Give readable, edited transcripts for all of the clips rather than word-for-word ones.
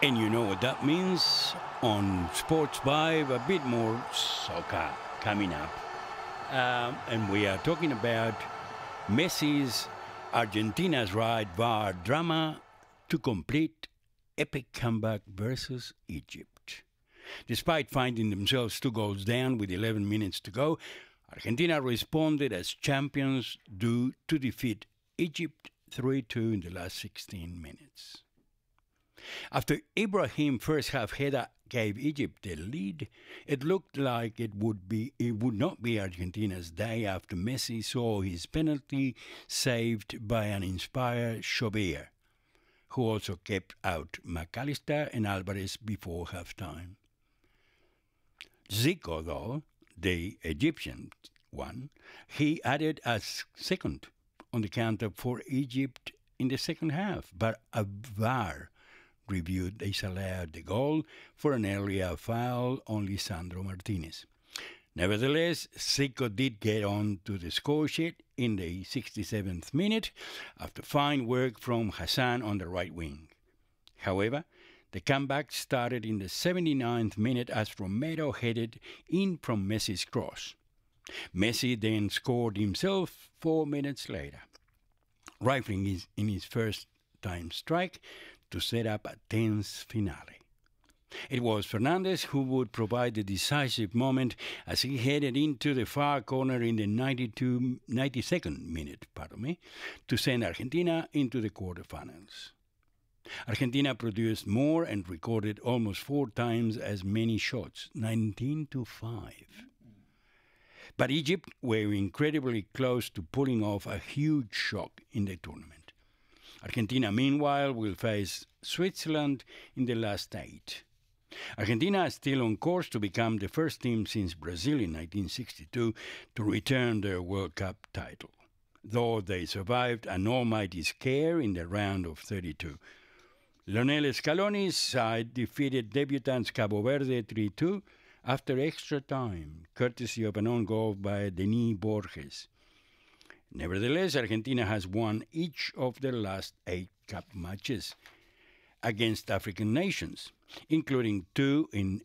And you know what that means on Sports Vibe, a bit more soccer coming up. And we are talking about Messi's Argentina's ride VAR drama to complete epic comeback versus Egypt. Despite finding themselves 2 goals down with 11 minutes to go, Argentina responded as champions due to defeat Egypt 3-2 in the last 16 minutes. After Ibrahim's first half header gave Egypt the lead, it looked like it would not be Argentina's day after Messi saw his penalty saved by an inspired Chauvier, who also kept out McAllister and Alvarez before halftime. Zico, though, the Egyptian one, he added a second on the counter for Egypt in the second half, but a VAR review disallowed the goal for an earlier foul on Lisandro Martinez. Nevertheless, Zico did get on to the score sheet in the 67th minute after fine work from Hassan on the right wing. However, the comeback started in the 79th minute as Romero headed in from Messi's cross. Messi then scored himself 4 minutes later, rifling in his first-time strike to set up a tense finale. It was Fernandes who would provide the decisive moment as he headed into the far corner in the 92nd minute, to send Argentina into the quarterfinals. Argentina produced more and recorded almost 4 times as many shots, 19-5. But Egypt were incredibly close to pulling off a huge shock in the tournament. Argentina, meanwhile, will face Switzerland in the last 8. Argentina is still on course to become the first team since Brazil in 1962 to return their World Cup title, though they survived an almighty scare in the round of 32. Lionel Scaloni's side defeated debutants Cabo Verde 3-2 after extra time, courtesy of an own goal by Denis Borges. Nevertheless, Argentina has won each of their last 8 cup matches against African nations, including 2 in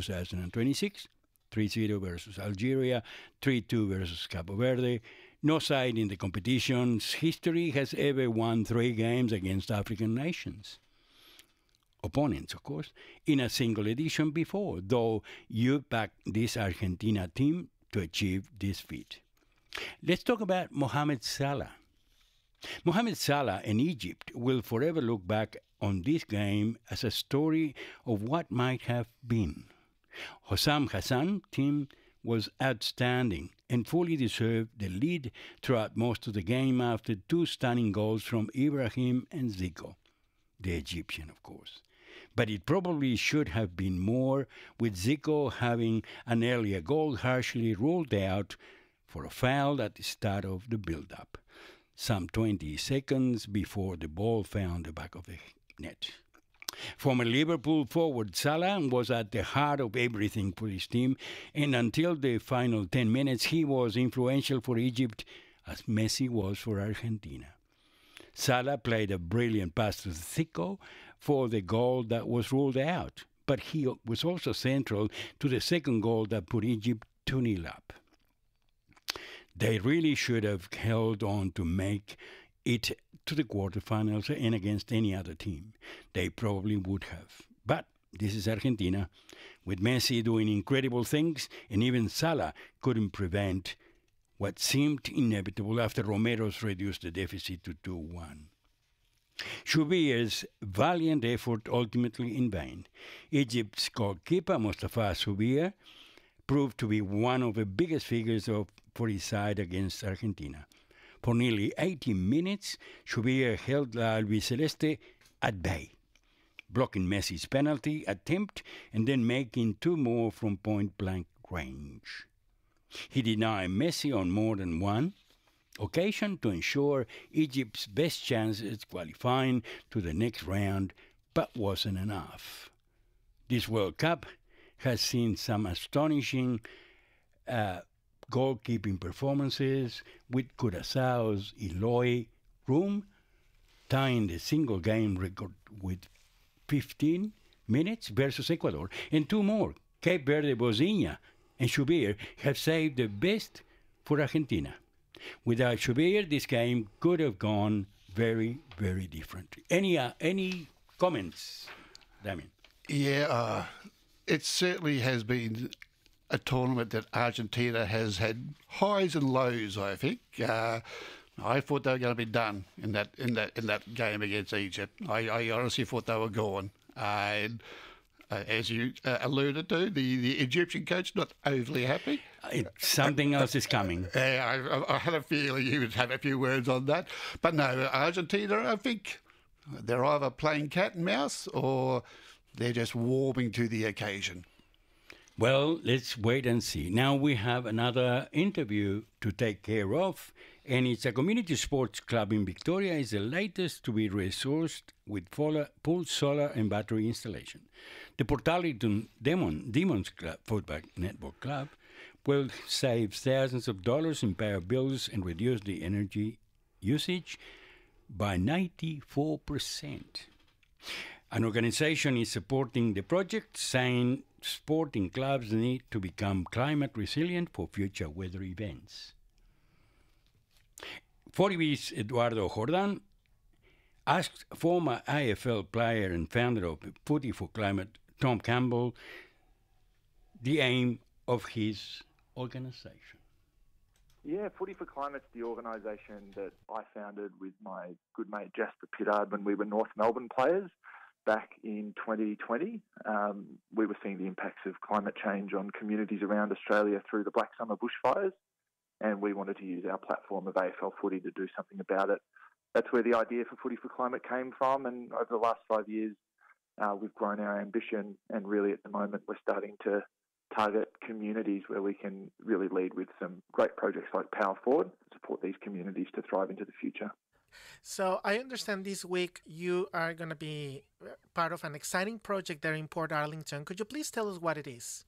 2026, 3-0 versus Algeria, 3-2 versus Cabo Verde. No side in the competition's history has ever won 3 games against African nations. Opponents, of course, in a single edition before, though you backed this Argentina team to achieve this feat. Let's talk about Mohamed Salah. Mohamed Salah and Egypt will forever look back on this game as a story of what might have been. Hossam Hassan's team was outstanding and fully deserved the lead throughout most of the game after 2 stunning goals from Ibrahim and Zico, the Egyptian, of course. But it probably should have been more, with Zico having an earlier goal harshly ruled out for a foul at the start of the build-up, some 20 seconds before the ball found the back of the net. Former Liverpool forward Salah was at the heart of everything for his team, and until the final 10 minutes he was influential for Egypt as Messi was for Argentina. Salah played a brilliant pass to Zico for the goal that was ruled out, but he was also central to the second goal that put Egypt 2-0 up. They really should have held on to make it to the quarterfinals and against any other team. They probably would have. But this is Argentina, with Messi doing incredible things, and even Salah couldn't prevent what seemed inevitable after Romero's reduced the deficit to 2-1. Chouvier's valiant effort ultimately in vain. Egypt's goalkeeper, Mostafa Chouvier, proved to be one of the biggest figures for his side against Argentina. For nearly 80 minutes, Chouvier held La Albiceleste at bay, blocking Messi's penalty attempt and then making 2 more from point-blank range. He denied Messi on more than one occasion to ensure Egypt's best chances qualifying to the next round, but wasn't enough. This World Cup has seen some astonishing goalkeeping performances, with Curaçao's Eloy Room tying the single game record with 15 minutes versus Ecuador, and two more, Cape Verde, Bosnia, and Shubir, have saved the best for Argentina. Without Shubir, this game could have gone very, very different. Any comments, Damien? Yeah, it certainly has been a tournament that Argentina has had highs and lows. I think. I thought they were going to be done in that game against Egypt. I honestly thought they were gone. And as you alluded to, the Egyptian coach not overly happy. Something else is coming. I had a feeling he would have a few words on that. But no, Argentina, I think they're either playing cat and mouse or they're just warming to the occasion. Well, let's wait and see. Now we have another interview to take care of, and it's a community sports club in Victoria. It's the latest to be resourced with full solar and battery installation. The Portalerton Demons Club, Football Network Club will save thousands of dollars in power bills and reduce the energy usage by 94%. An organization is supporting the project, saying sporting clubs need to become climate resilient for future weather events. 40B's Eduardo Jordan asked former AFL player and founder of Footy for Climate, Tom Campbell, the aim of his organization. Yeah, Footy for Climate's the organisation that I founded with my good mate Jasper Pittard when we were North Melbourne players. Back in 2020, we were seeing the impacts of climate change on communities around Australia through the Black Summer bushfires, and we wanted to use our platform of AFL Footy to do something about it. That's where the idea for Footy for Climate came from, and over the last 5 years, we've grown our ambition, and really at the moment we're starting to target communities where we can really lead with some great projects like Power Forward, support these communities to thrive into the future. So I understand this week you are going to be part of an exciting project there in Port Arlington. Could you please tell us what it is?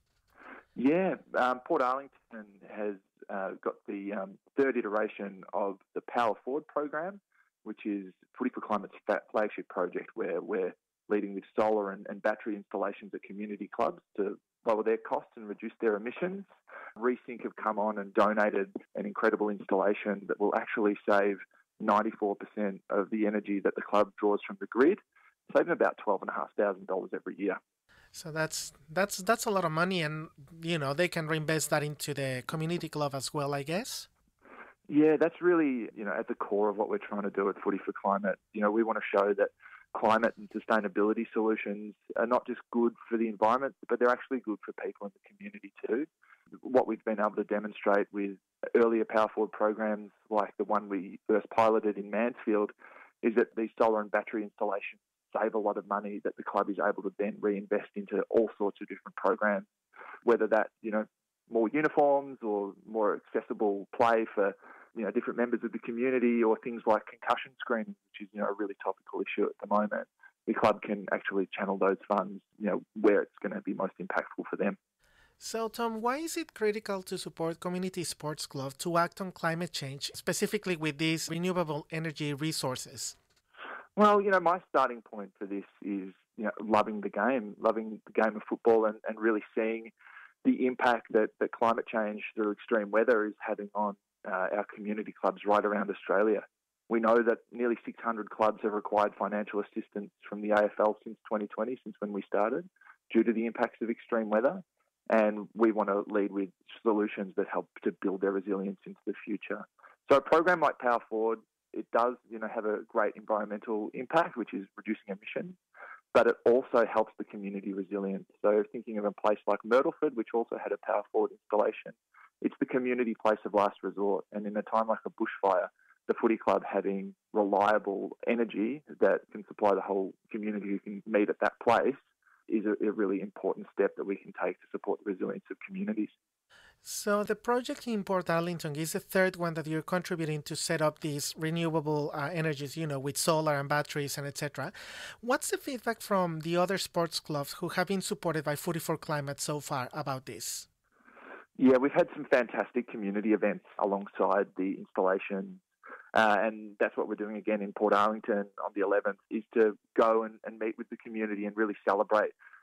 Yeah, Port Arlington has got the third iteration of the Power Forward program, which is Footy for Climate's flagship project where we're leading with solar and battery installations at community clubs to lower their costs and reduce their emissions. Resync have come on and donated an incredible installation that will actually save 94% of the energy that the club draws from the grid, saving about $12,500 every year. So that's a lot of money, and they can reinvest that into the community club as well, I guess. Yeah, that's really at the core of what we're trying to do at Footy for Climate. We want to show that climate and sustainability solutions are not just good for the environment, but they're actually good for people in the community too. What we've been able to demonstrate with earlier Power Forward programs like the one we first piloted in Mansfield is that these solar and battery installations save a lot of money that the club is able to then reinvest into all sorts of different programs, whether that's, more uniforms or more accessible play for, different members of the community, or things like concussion screening, which is, a really topical issue at the moment. The club can actually channel those funds, where it's going to be most impactful for them. So, Tom, why is it critical to support community sports clubs to act on climate change, specifically with these renewable energy resources? Well, my starting point for this is, loving the game of football and really seeing the impact that climate change through extreme weather is having on our community clubs right around Australia. We know that nearly 600 clubs have required financial assistance from the AFL since 2020, since when we started, due to the impacts of extreme weather. And we want to lead with solutions that help to build their resilience into the future. So a program like Power Forward, it does, have a great environmental impact, which is reducing emissions, but it also helps the community resilience. So thinking of a place like Myrtleford, which also had a Power Forward installation, it's the community place of last resort. And in a time like a bushfire, the footy club having reliable energy that can supply the whole community who can meet at that place is a really important step that we can take to support the resilience of communities. So the project in Port Arlington is the third one that you're contributing to set up these renewable energies, with solar and batteries and etc. What's the feedback from the other sports clubs who have been supported by Footy for Climate so far about this? Yeah, we've had some fantastic community events alongside the installation. And that's what we're doing again in Port Arlington on the 11th, is to go and meet with the community and really celebrate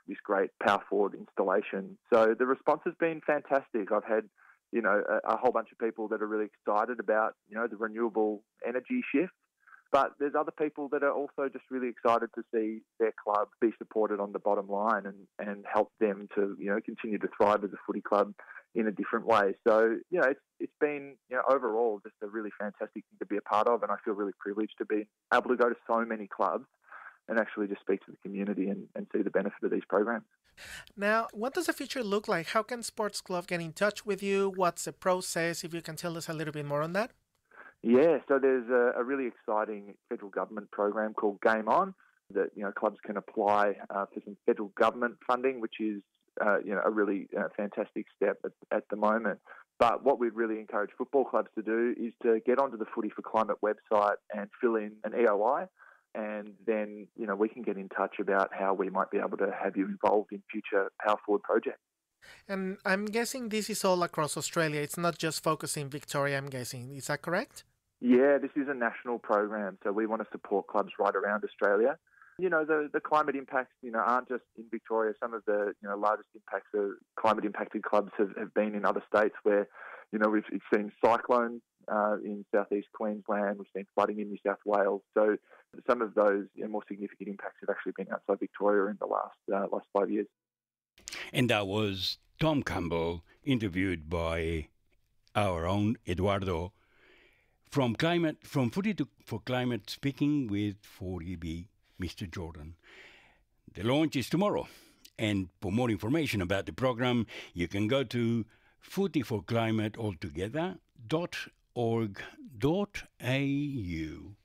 this great power forward installation. So the response has been fantastic. I've had a whole bunch of people that are really excited about the renewable energy shift. But there's other people that are also just really excited to see their club be supported on the bottom line and help them to, continue to thrive as a footy club in a different way. So, it's been, overall just a really fantastic thing to be a part of. And I feel really privileged to be able to go to so many clubs and actually just speak to the community and see the benefit of these programs. Now, what does the future look like? How can Sports Glove get in touch with you? What's the process? If you can tell us a little bit more on that. Yeah, so there's a really exciting federal government program called Game On that clubs can apply for some federal government funding, which is a really fantastic step at the moment. But what we'd really encourage football clubs to do is to get onto the Footy for Climate website and fill in an EOI, and then we can get in touch about how we might be able to have you involved in future Power Forward projects. And I'm guessing this is all across Australia. It's not just focused in Victoria, I'm guessing. Is that correct? Yeah, this is a national program, so we want to support clubs right around Australia. The climate impacts, aren't just in Victoria. Some of the, largest impacts of climate-impacted clubs have been in other states where, we've seen cyclones in southeast Queensland, we've seen flooding in New South Wales. So some of those more significant impacts have actually been outside Victoria in the last 5 years. And that was Tom Campbell, interviewed by our own Eduardo, from Footy for Climate, speaking with 4EB, Mr. Jordan. The launch is tomorrow. And for more information about the program, you can go to footyforclimatealtogether.org.au.